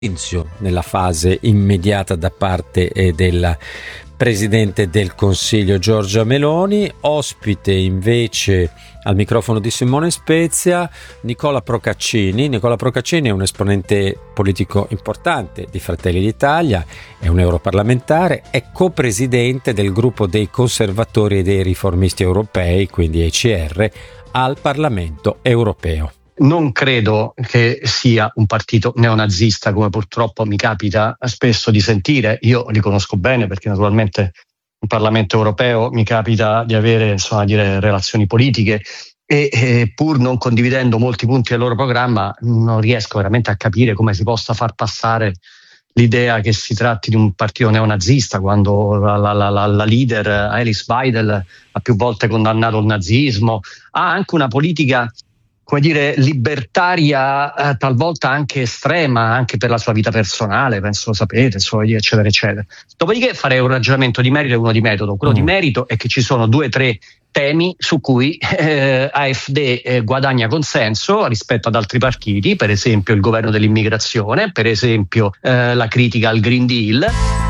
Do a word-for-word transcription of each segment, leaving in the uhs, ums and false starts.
silenzio nella fase immediata da parte eh, del Presidente del Consiglio Giorgia Meloni. Ospite invece al microfono di Simone Spezia Nicola Procaccini. Nicola Procaccini è un esponente politico importante di Fratelli d'Italia, è un europarlamentare, è copresidente del gruppo dei conservatori e dei riformisti europei, quindi E C R, al Parlamento europeo. Non credo che sia un partito neonazista, come purtroppo mi capita spesso di sentire. Io li conosco bene perché naturalmente in Parlamento europeo mi capita di avere, insomma, dire, relazioni politiche e, e pur non condividendo molti punti del loro programma non riesco veramente a capire come si possa far passare l'idea che si tratti di un partito neonazista quando la, la, la, la leader Alice Weidel ha più volte condannato il nazismo, ha anche una politica, come dire, libertaria, eh, talvolta anche estrema, anche per la sua vita personale, penso lo sapete, insomma, eccetera, eccetera. Dopodiché farei un ragionamento di merito e uno di metodo. Quello mm. di merito è che ci sono due o tre temi su cui eh, A F D eh, guadagna consenso rispetto ad altri partiti, per esempio il governo dell'immigrazione, per esempio eh, la critica al Green Deal.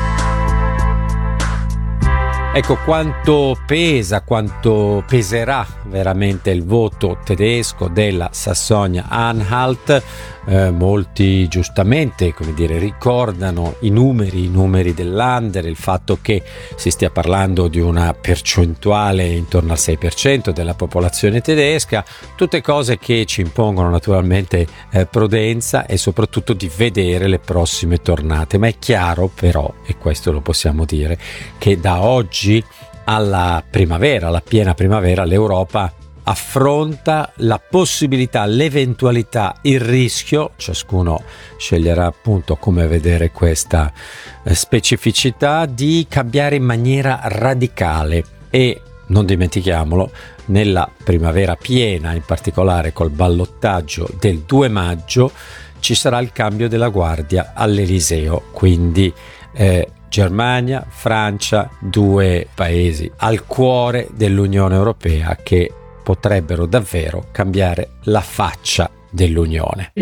Ecco quanto pesa, quanto peserà veramente il voto tedesco della Sassonia-Anhalt. Eh, molti giustamente, come dire, ricordano i numeri, i numeri dell'Under, il fatto che si stia parlando di una percentuale intorno al sei per cento della popolazione tedesca, tutte cose che ci impongono naturalmente eh, prudenza e soprattutto di vedere le prossime tornate. Ma è chiaro però, e questo lo possiamo dire, che da oggi alla primavera, alla piena primavera, l'Europa affronta la possibilità, l'eventualità, il rischio, ciascuno sceglierà appunto come vedere questa eh, specificità, di cambiare in maniera radicale. E non dimentichiamolo, nella primavera piena, in particolare col ballottaggio del due maggio, ci sarà il cambio della guardia all'Eliseo, quindi eh, Germania, Francia, due paesi al cuore dell'Unione Europea che potrebbero davvero cambiare la faccia dell'Unione.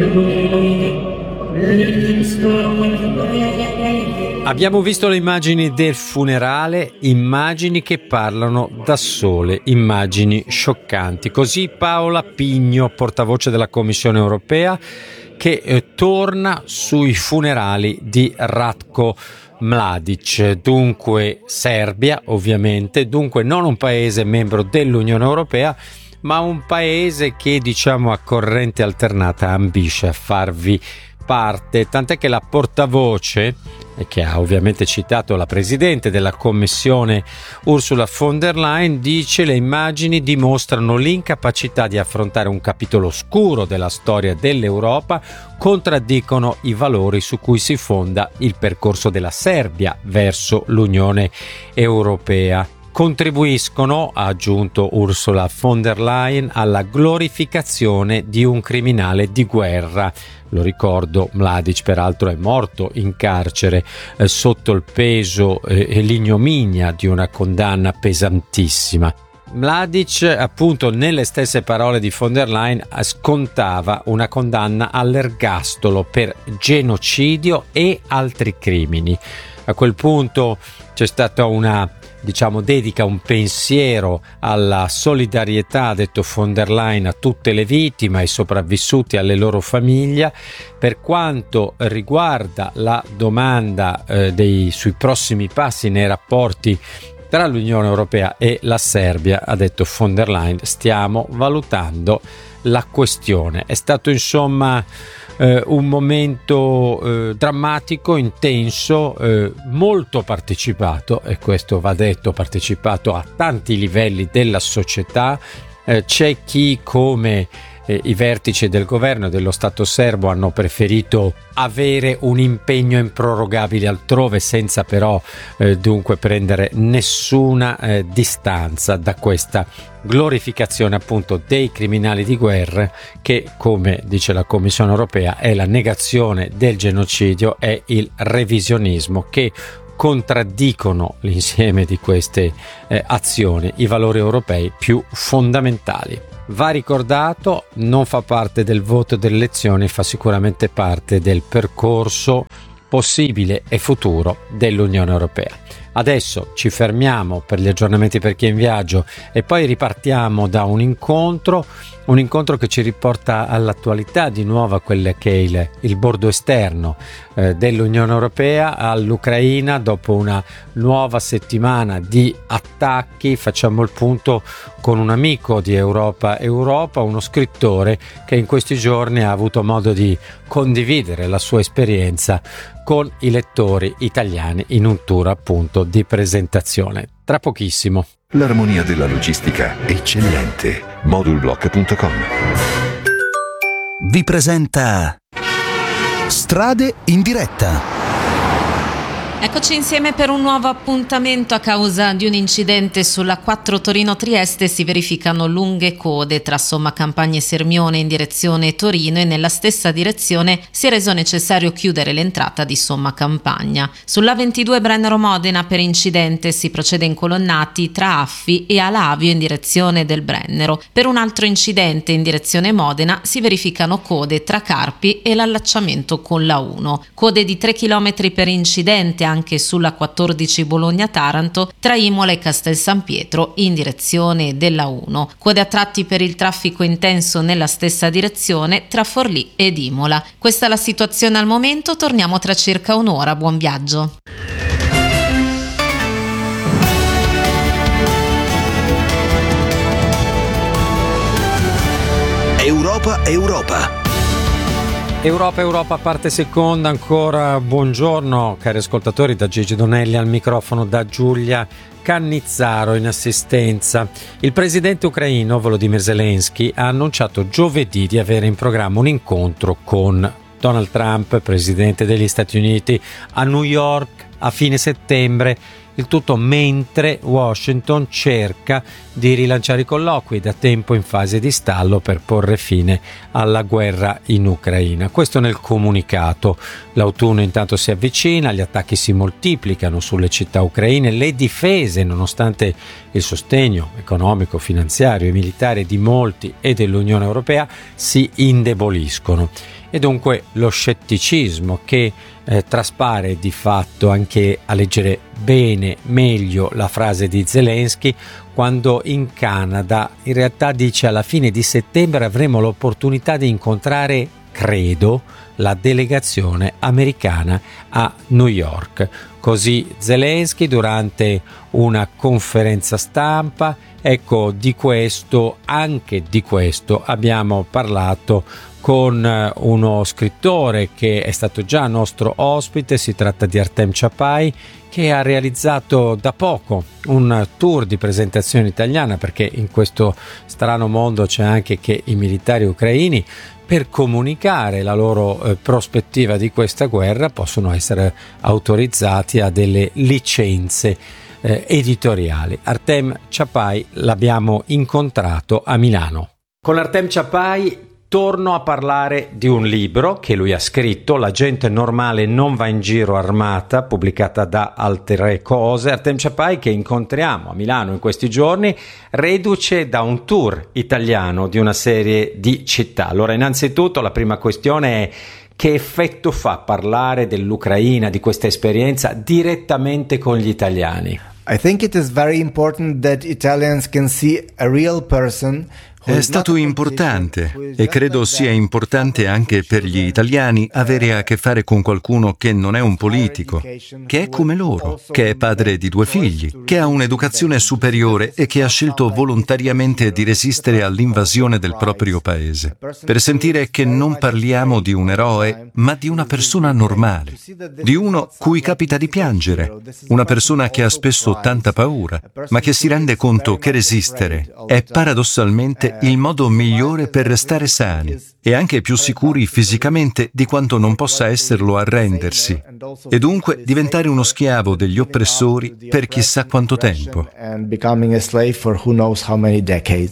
Abbiamo visto le immagini del funerale, immagini che parlano da sole, immagini scioccanti. Così Paola Pigno, portavoce della Commissione Europea, che eh, torna sui funerali di Ratko Mladic, dunque Serbia ovviamente, dunque non un paese membro dell'Unione Europea, ma un paese che, diciamo, a corrente alternata ambisce a farvi parte, tant'è che la portavoce, che ha ovviamente citato la Presidente della Commissione Ursula von der Leyen, dice: le immagini dimostrano l'incapacità di affrontare un capitolo oscuro della storia dell'Europa, contraddicono i valori su cui si fonda il percorso della Serbia verso l'Unione Europea. Contribuiscono, ha aggiunto Ursula von der Leyen, alla glorificazione di un criminale di guerra. Lo ricordo, Mladic peraltro è morto in carcere eh, sotto il peso eh, e l'ignominia di una condanna pesantissima. Mladic, appunto, nelle stesse parole di von der Leyen, scontava una condanna all'ergastolo per genocidio e altri crimini. A quel punto c'è stata una, diciamo, dedica, un pensiero alla solidarietà, ha detto von der Leyen, a tutte le vittime, ai sopravvissuti, alle loro famiglie. Per quanto riguarda la domanda eh, dei, sui prossimi passi nei rapporti tra l'Unione Europea e la Serbia, ha detto von der Leyen, stiamo valutando la questione. È stato insomma eh, un momento eh, drammatico, intenso, eh, molto partecipato, e questo va detto, partecipato a tanti livelli della società. Eh, c'è chi, come eh, i vertici del governo e dello Stato serbo, hanno preferito avere un impegno improrogabile altrove, senza però eh, dunque prendere nessuna eh, distanza da questa glorificazione appunto dei criminali di guerra, che, come dice la Commissione Europea, è la negazione del genocidio e il revisionismo, che contraddicono l'insieme di queste eh, azioni, i valori europei più fondamentali. va ricordato, non fa parte del voto delle elezioni, fa sicuramente parte del percorso possibile e futuro dell'Unione Europea. Adesso ci fermiamo per gli aggiornamenti per chi è in viaggio e poi ripartiamo da un incontro, un incontro che ci riporta all'attualità, di nuovo a quello che è il, il bordo esterno eh, dell'Unione Europea, all'Ucraina. Dopo una nuova settimana di attacchi facciamo il punto con un amico di Europa Europa, uno scrittore che in questi giorni ha avuto modo di condividere la sua esperienza con i lettori italiani in un tour appunto di presentazione. Tra pochissimo. L'armonia della logistica eccellente. Modulblock punto com vi presenta Strade in diretta. Eccoci insieme per un nuovo appuntamento. A causa di un incidente sulla quattro Torino-Trieste si verificano lunghe code tra Somma Campagna e Sirmione in direzione Torino, e nella stessa direzione si è reso necessario chiudere l'entrata di Somma Campagna. Sulla ventidue Brennero-Modena per incidente si procede in colonnati tra Affi e Alavio in direzione del Brennero. Per un altro incidente in direzione Modena si verificano code tra Carpi e l'allacciamento con la uno. Code di tre chilometri per incidente anche sulla quattordici Bologna-Taranto tra Imola e Castel San Pietro in direzione della uno. Code a tratti per il traffico intenso nella stessa direzione tra Forlì ed Imola. Questa è la situazione al momento, torniamo tra circa un'ora. Buon viaggio. Europa Europa. Europa Europa parte seconda, ancora buongiorno cari ascoltatori, da Gigi Donelli al microfono, da Giulia Cannizzaro in assistenza. Il presidente ucraino Volodymyr Zelensky ha annunciato giovedì di avere in programma un incontro con Donald Trump, presidente degli Stati Uniti, a New York a fine settembre. Il tutto mentre Washington cerca di rilanciare i colloqui, da tempo in fase di stallo, per porre fine alla guerra in Ucraina. Questo nel comunicato. L'autunno intanto si avvicina, gli attacchi si moltiplicano sulle città ucraine, le difese, nonostante il sostegno economico, finanziario e militare di molti e dell'Unione Europea, si indeboliscono. E dunque lo scetticismo che eh, traspare di fatto anche a leggere bene, meglio la frase di Zelensky, quando in Canada in realtà dice: alla fine di settembre avremo l'opportunità di incontrare, credo, la delegazione americana a New York. Così Zelensky durante una conferenza stampa. Ecco, di questo, anche di questo abbiamo parlato con uno scrittore che è stato già nostro ospite. Si tratta di Artem Chapai, che ha realizzato da poco un tour di presentazione italiana, perché in questo strano mondo c'è anche che i militari ucraini, per comunicare la loro eh, prospettiva di questa guerra, possono essere autorizzati a delle licenze eh, editoriali. Artem Chapai l'abbiamo incontrato a Milano. Con Artem Chapai torno a parlare di un libro che lui ha scritto, La gente normale non va in giro armata, pubblicata da Altre Cose. Artem Chapai, che incontriamo a Milano in questi giorni, reduce da un tour italiano di una serie di città. Allora, innanzitutto la prima questione è: che effetto fa parlare dell'Ucraina, di questa esperienza, direttamente con gli italiani? I think it is very important that Italians can see a real person. È stato importante, e credo sia importante anche per gli italiani, avere a che fare con qualcuno che non è un politico, che è come loro, che è padre di due figli, che ha un'educazione superiore e che ha scelto volontariamente di resistere all'invasione del proprio paese, per sentire che non parliamo di un eroe, ma di una persona normale, di uno cui capita di piangere, una persona che ha spesso tanta paura, ma che si rende conto che resistere è paradossalmente il modo migliore per restare sani e anche più sicuri fisicamente di quanto non possa esserlo arrendersi, e dunque diventare uno schiavo degli oppressori per chissà quanto tempo.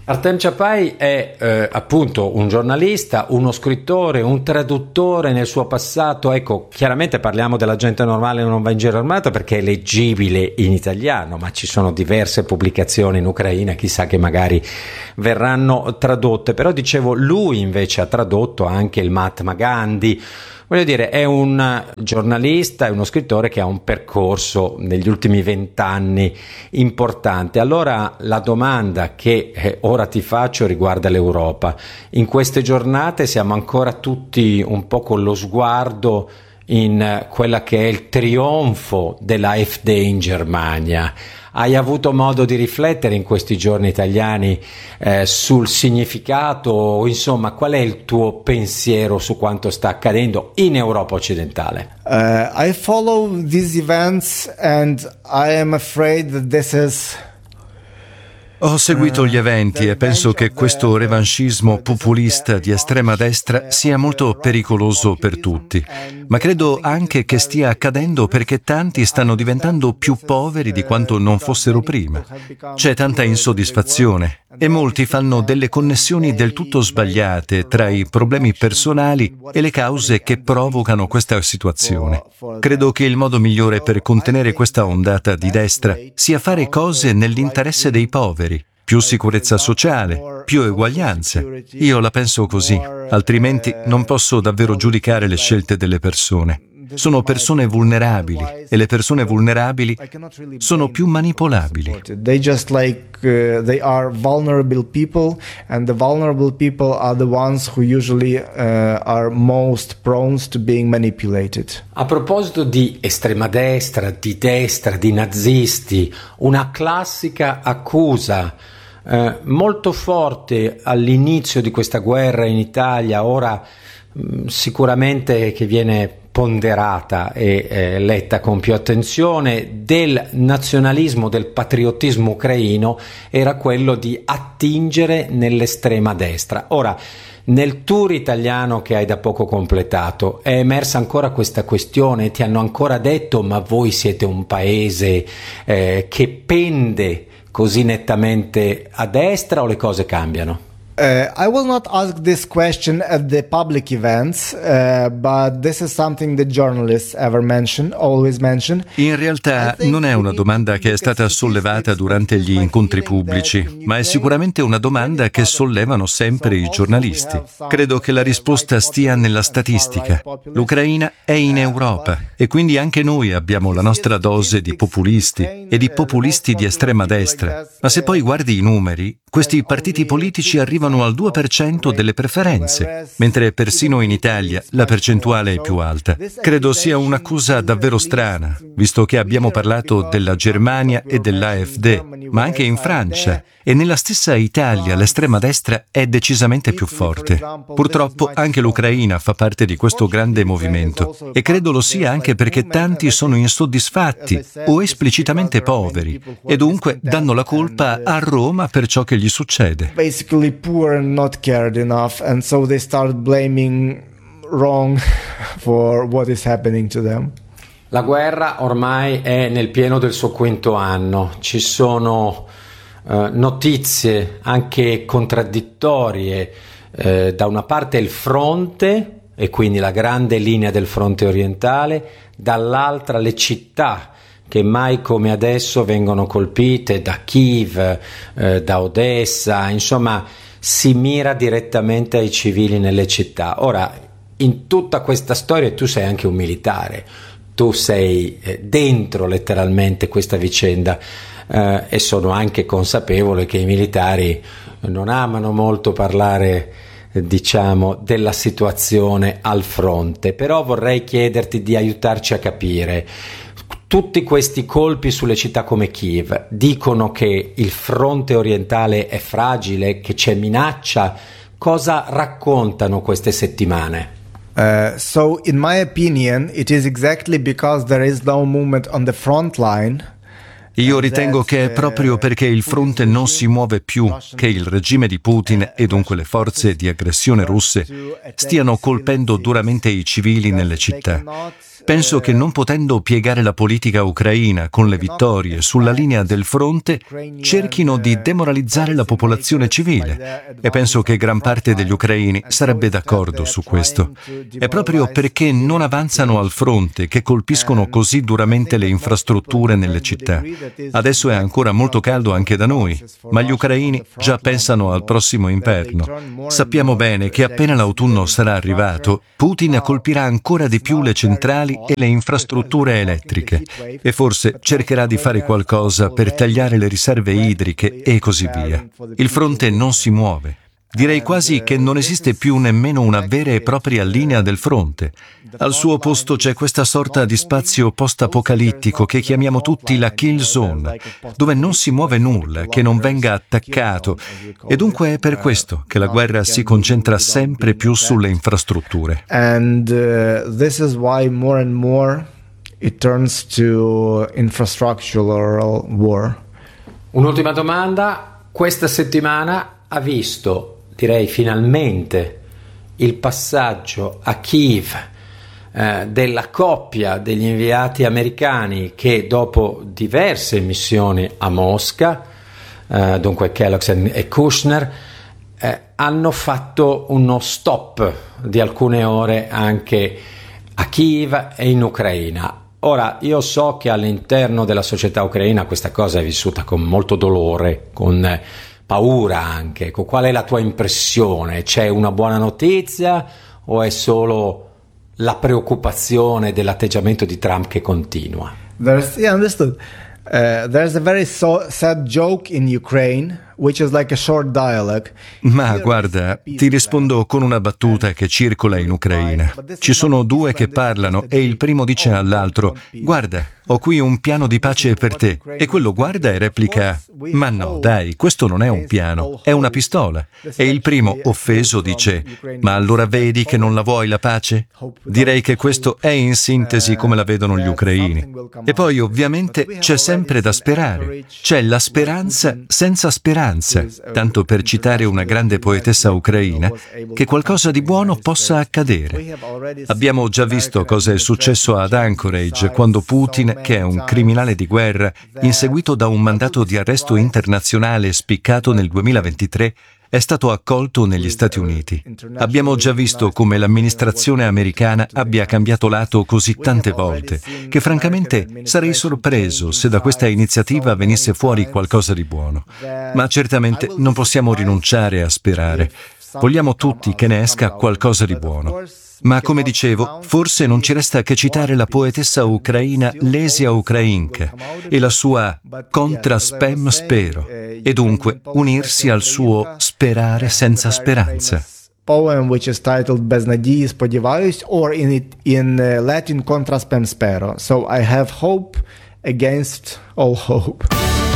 Artem Chapai è eh, appunto un giornalista, uno scrittore, un traduttore nel suo passato. Ecco, chiaramente parliamo della gente normale non va in giro armata perché è leggibile in italiano, ma ci sono diverse pubblicazioni in Ucraina, chissà che magari verranno tradotte. Però dicevo, lui invece ha tradotto anche il Mahatma Gandhi. Voglio dire, è un giornalista, è uno scrittore che ha un percorso negli ultimi vent'anni importante. Allora la domanda che eh, ora ti faccio riguarda l'Europa. In queste giornate siamo ancora tutti un po' con lo sguardo in eh, quella che è il trionfo dell'AfD in Germania. Hai avuto modo di riflettere in questi giorni italiani eh, sul significato, insomma, qual è il tuo pensiero su quanto sta accadendo in Europa occidentale? Uh, I follow these events and I am afraid that this is Ho seguito gli eventi e penso che questo revanchismo populista di estrema destra sia molto pericoloso per tutti, ma credo anche che stia accadendo perché tanti stanno diventando più poveri di quanto non fossero prima. C'è tanta insoddisfazione e molti fanno delle connessioni del tutto sbagliate tra i problemi personali e le cause che provocano questa situazione. Credo che il modo migliore per contenere questa ondata di destra sia fare cose nell'interesse dei poveri. Più sicurezza sociale, più eguaglianza. Io la penso così, altrimenti non posso davvero giudicare le scelte delle persone. Sono persone vulnerabili e le persone vulnerabili sono più manipolabili. They just like uh, they are vulnerable people, and the vulnerable people are the ones who usually uh, are most prone to being manipulated. A proposito di estrema destra, di destra, di nazisti, una classica accusa eh, molto forte all'inizio di questa guerra in Italia, ora mh, sicuramente che viene ponderata e eh, letta con più attenzione, del nazionalismo, del patriottismo ucraino, era quello di attingere nell'estrema destra. Ora, nel tour italiano che hai da poco completato, è emersa ancora questa questione? Ti hanno ancora detto: ma voi siete un paese eh, che pende così nettamente a destra, o le cose cambiano? Uh, I will not ask this question at the public events, uh, but this is something that journalists ever mention, always mention. In realtà non è una domanda che è stata sollevata durante gli incontri pubblici, ma è sicuramente una domanda che sollevano sempre i giornalisti. Credo che la risposta stia nella statistica. L'Ucraina è in Europa e quindi anche noi abbiamo la nostra dose di populisti e di populisti di estrema destra. Ma se poi guardi i numeri, questi partiti politici arrivano al due per cento delle preferenze, mentre persino in Italia la percentuale è più alta. Credo sia un'accusa davvero strana, visto che abbiamo parlato della Germania e dell'AfD, ma anche in Francia e nella stessa Italia l'estrema destra è decisamente più forte. Purtroppo anche l'Ucraina fa parte di questo grande movimento e credo lo sia anche perché tanti sono insoddisfatti o esplicitamente poveri e dunque danno la colpa a Roma per ciò che gli succede. Basically poor and not cared enough, and so they start blaming wrong for what is happening to them. La guerra ormai è nel pieno del suo quinto anno, ci sono eh, notizie anche contraddittorie, eh, da una parte il fronte e quindi la grande linea del fronte orientale, dall'altra le città che mai come adesso vengono colpite da Kiev, eh, da Odessa, insomma si mira direttamente ai civili nelle città. Ora, in tutta questa storia tu sei anche un militare, tu sei eh, dentro letteralmente questa vicenda eh, e sono anche consapevole che i militari non amano molto parlare eh, diciamo della situazione al fronte, però vorrei chiederti di aiutarci a capire. Tutti questi colpi sulle città come Kiev dicono che il fronte orientale è fragile, che c'è minaccia. Cosa raccontano queste settimane? Uh, so, in my opinion, it is exactly because there is no movement on the front line Io ritengo che è proprio perché il fronte non si muove più che il regime di Putin e dunque le forze di aggressione russe stiano colpendo duramente i civili nelle città. Penso che non potendo piegare la politica ucraina con le vittorie sulla linea del fronte, cerchino di demoralizzare la popolazione civile. E penso che gran parte degli ucraini sarebbe d'accordo su questo. È proprio perché non avanzano al fronte che colpiscono così duramente le infrastrutture nelle città. Adesso è ancora molto caldo anche da noi, ma gli ucraini già pensano al prossimo inverno. Sappiamo bene che appena l'autunno sarà arrivato, Putin colpirà ancora di più le centrali e le infrastrutture elettriche e forse cercherà di fare qualcosa per tagliare le riserve idriche e così via. Il fronte non si muove. Direi quasi che non esiste più nemmeno una vera e propria linea del fronte. Al suo posto c'è questa sorta di spazio post-apocalittico che chiamiamo tutti la kill zone, dove non si muove nulla che non venga attaccato, e dunque è per questo che la guerra si concentra sempre più sulle infrastrutture. And uh, this is why more and more it turns to infrastructural war. Un'ultima domanda. Questa settimana ha visto, direi finalmente, il passaggio a Kiev eh, della coppia degli inviati americani che dopo diverse missioni a Mosca, eh, dunque Kellogg e Kushner, eh, hanno fatto uno stop di alcune ore anche a Kiev e in Ucraina. Ora, io so che all'interno della società ucraina questa cosa è vissuta con molto dolore, con eh, paura anche. Qual è la tua impressione? C'è una buona notizia o è solo la preoccupazione dell'atteggiamento di Trump che continua? There's, yeah, understood. Uh, there's a very so, sad joke in Ukraine, which is like a short dialogue. Ma guarda, ti rispondo con una battuta che circola in Ucraina. Ci sono due che parlano e il primo dice all'altro: guarda, ho qui un piano di pace per te. E quello guarda e replica: ma no, dai, questo non è un piano, è una pistola. E il primo, offeso, dice: ma allora vedi che non la vuoi la pace? Direi che questo è in sintesi come la vedono gli ucraini. E poi ovviamente c'è sempre da sperare. C'è la speranza senza speranza. Tanto per citare una grande poetessa ucraina, che qualcosa di buono possa accadere. Abbiamo già visto cosa è successo ad Anchorage quando Putin, che è un criminale di guerra, inseguito da un mandato di arresto internazionale spiccato nel duemilaventitré, è stato accolto negli Stati Uniti. Abbiamo già visto come l'amministrazione americana abbia cambiato lato così tante volte, che francamente sarei sorpreso se da questa iniziativa venisse fuori qualcosa di buono. Ma certamente non possiamo rinunciare a sperare. Vogliamo tutti che ne esca qualcosa di buono. Ma come dicevo, forse non ci resta che citare la poetessa ucraina Lesia Ukrainka e la sua Contra spem spero, e dunque unirsi al suo sperare senza speranza. Poem which is titled Bez nadії сподіваюсь, or in it in uh, Latin Contra spem spero. So I have hope against all hope.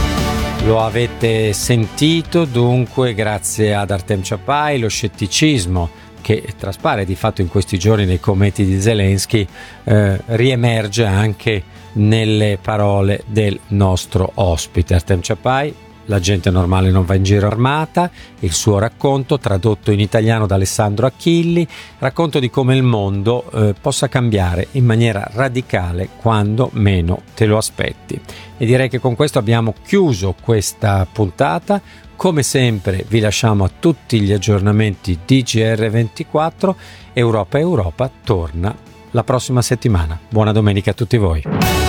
Lo avete sentito, dunque, grazie ad Artem Chapai, lo scetticismo che traspare di fatto in questi giorni nei commenti di Zelensky eh, riemerge anche nelle parole del nostro ospite. Artem Chapai: la gente normale non va in giro armata. Il suo racconto, tradotto in italiano da Alessandro Achilli, racconto di come il mondo eh, possa cambiare in maniera radicale quando meno te lo aspetti. E direi che con questo abbiamo chiuso questa puntata. Come sempre vi lasciamo a tutti gli aggiornamenti di G R ventiquattro. Europa Europa torna la prossima settimana. Buona domenica a tutti voi.